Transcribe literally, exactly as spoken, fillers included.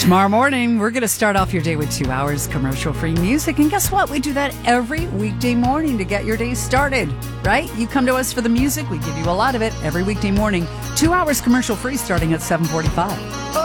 Tomorrow morning, we're going to start off your day with two hours commercial-free music. And guess what? We do that every weekday morning to get your day started, right? You come to us for the music. We give you a lot of it every weekday morning. Two hours commercial-free starting at seven forty-five.